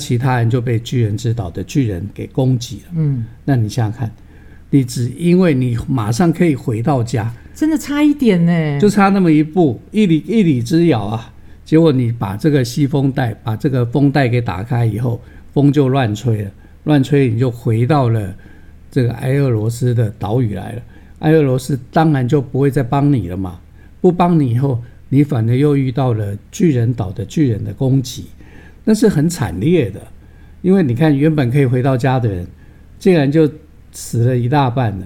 其他人就被巨人之岛的巨人给攻击了。那你想想看，你只因为你马上可以回到家， 真的差一点呢， 就差那么一步，一里之遥啊。结果你把这个西风带，把这个风带给打开以后，风就乱吹了，乱吹你就回到了这个埃俄罗斯的岛屿来了。埃俄罗斯当然就不会再帮你了嘛，不帮你以后，你反而又遇到了巨人岛的巨人的攻击，那是很惨烈的。因为你看原本可以回到家的人，竟然就死了一大半了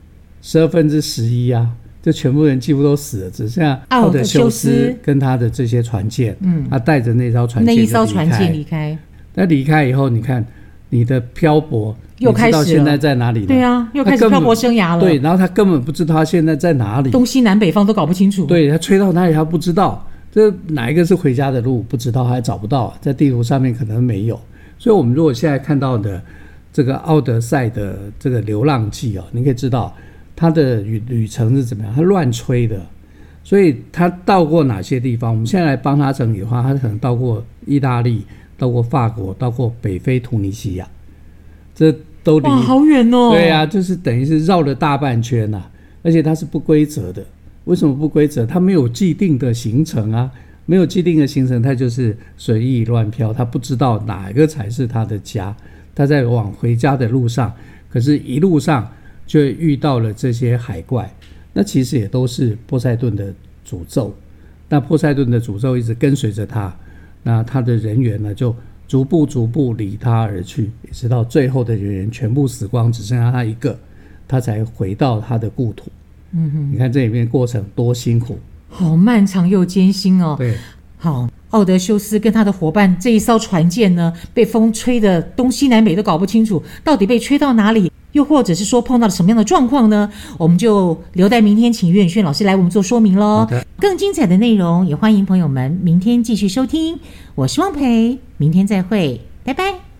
，11/12啊，就全部人几乎都死了，只剩下奥德修斯跟他的这些船舰，他带着那艘船舰那一艘船舰离开。 那离开以后，你看你的漂泊又开始了， 你知道现在在哪里呢？ 对啊，又开始漂泊生涯了。 对，然后他根本不知道他现在在哪里， 东西南北方都搞不清楚。 对，他吹到哪里他不知道，这哪一个是回家的路不知道，还找不到，在地图上面可能没有。所以我们如果现在看到的这个奥德赛的这个流浪记啊，你可以知道他的旅程是怎么样，他乱吹的。所以他到过哪些地方？我们现在来帮他整理的话，他可能到过意大利，到过法国，到过北非突尼西亚，这都离哇好远哦。 对啊，就是等于是绕了大半圈啊，而且它是不规则的。为什么不规则？它没有既定的行程啊，没有既定的行程，它就是随意乱飘，他不知道哪一个才是他的家。他在往回家的路上，可是一路上就遇到了这些海怪，那其实也都是波塞顿的诅咒。那波塞顿的诅咒一直跟随着他，那他的人员呢就逐步离他而去，一直到最后的人员全部死光，只剩下他一个，他才回到他的故土。你看这里面过程多辛苦， 好漫长又艰辛哦。 对， 好，奥德修斯跟他的伙伴这一艘船舰呢，被风吹得东西南北都搞不清楚，到底被吹到哪里，又或者是说碰到了什么样的状况呢？我们就留待明天请岳远轩老师来我们做说明咯。更精彩的内容也欢迎朋友们明天继续收听。我是汪培，明天再会，拜拜。